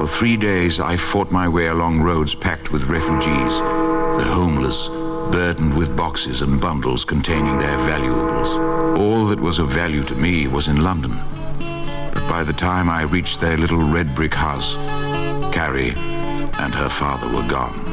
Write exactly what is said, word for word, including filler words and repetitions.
For three days, I fought my way along roads packed with refugees, the homeless, burdened with boxes and bundles containing their valuables. All that was of value to me was in London. But by the time I reached their little red brick house, Carrie and her father were gone.